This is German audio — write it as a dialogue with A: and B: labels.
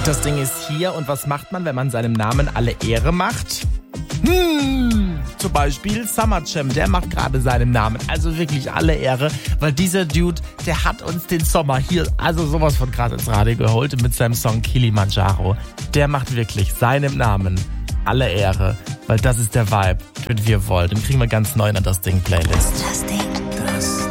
A: Das Ding ist hier und was macht man, wenn man seinem Namen alle Ehre macht? Zum Beispiel Summer Jam, der macht gerade seinem Namen also wirklich alle Ehre, weil dieser Dude, der hat uns den Sommer hier also sowas von gerade ins Radio geholt mit seinem Song Kilimanjaro. Der macht wirklich seinem Namen alle Ehre, weil das ist der Vibe, den wir wollen. Den kriegen wir ganz neu in das Ding Playlist.
B: Das Ding.